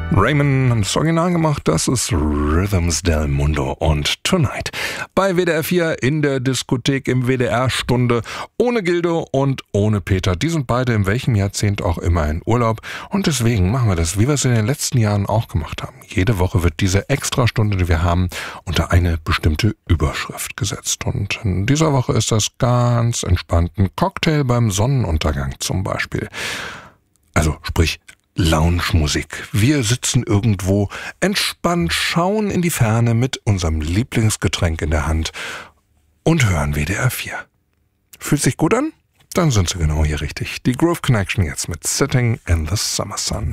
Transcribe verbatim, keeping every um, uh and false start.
Raymond hat das Original gemacht, das ist Rhythms del Mundo und Tonight. Bei W D R vier in der Diskothek im W D R-Stunde ohne Gildo und ohne Peter. Die sind beide in welchem Jahrzehnt auch immer in Urlaub und deswegen machen wir das, wie wir es in den letzten Jahren auch gemacht haben. Jede Woche wird diese Extrastunde, die wir haben, unter eine bestimmte Überschrift gesetzt. Und in dieser Woche ist das ganz entspannt ein Cocktail beim Sonnenuntergang zum Beispiel. Also sprich Lounge-Musik. Wir sitzen irgendwo entspannt, schauen in die Ferne mit unserem Lieblingsgetränk in der Hand und hören W D R vier. Fühlt sich gut an? Dann sind Sie genau hier richtig. Die Groove Connection jetzt mit Sitting in the Summer Sun.